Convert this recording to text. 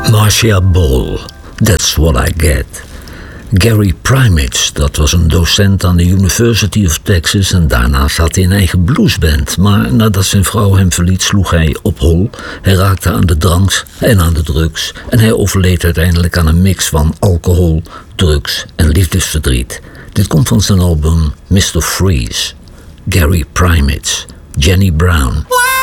Marcia Ball, That's What I Get. Gary Primich, dat was een docent aan de University of Texas en daarnaast had hij een eigen bluesband. Maar nadat zijn vrouw hem verliet, sloeg hij op hol. Hij raakte aan de dranks en aan de drugs en hij overleed uiteindelijk aan een mix van alcohol, drugs en liefdesverdriet. Dit komt van zijn album Mr. Freeze. Gary Primich, Jenny Brown.